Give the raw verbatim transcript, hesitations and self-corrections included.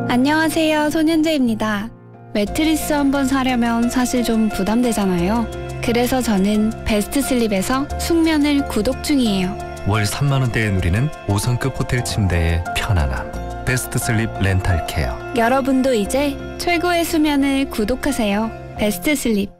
안녕하세요, 손현재입니다. 매트리스 한번 사려면 사실 좀 부담되잖아요. 그래서 저는 베스트슬립에서 숙면을 구독 중이에요. 월 삼만 원대에 누리는 오 성급 호텔 침대의 편안함. 베스트슬립 렌탈케어. 여러분도 이제 최고의 수면을 구독하세요. 베스트슬립.